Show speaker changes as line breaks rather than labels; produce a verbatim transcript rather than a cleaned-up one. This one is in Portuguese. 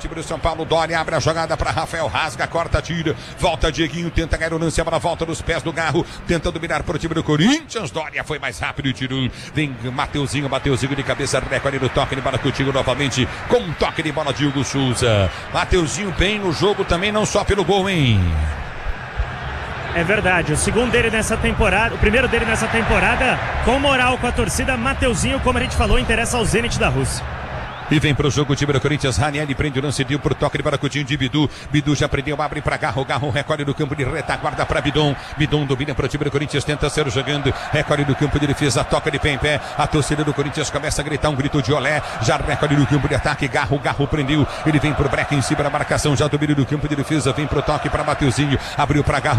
time do São Paulo. Dória abre a jogada para Rafael, rasga, corta, tira, volta Dieguinho, tenta ganhar o lance, a bola volta nos pés do Garro, tenta dominar para o time do Corinthians. Dória foi mais rápido e tirou. Vem Mateuzinho, Mateuzinho de cabeça, recorde no toque de bola contigo novamente, com um toque de bola de Hugo Souza. Mateuzinho bem no jogo também, não só pelo gol, hein?
É verdade, o segundo dele nessa temporada, o primeiro dele nessa temporada, com moral com a torcida. Mateuzinho, como a gente falou, interessa ao Zenit da Rússia.
E vem pro jogo o time do Corinthians. Ranieri prende o lance, deu pro toque de baracutinho de Bidu. Bidu já prendeu, abre pra Garro. Garro recolhe do campo de retaguarda pra Bidon. Bidon domina pro time do Corinthians, tenta ser jogando. Recolhe do campo de defesa, toca de pé em pé. A torcida do Corinthians começa a gritar um grito de olé. Já recolhe do campo de ataque. Garro, Garro prendeu. Ele vem pro breque em cima da marcação. Já domina do campo de defesa. Vem pro toque pra Mateuzinho. Abriu pra Garro.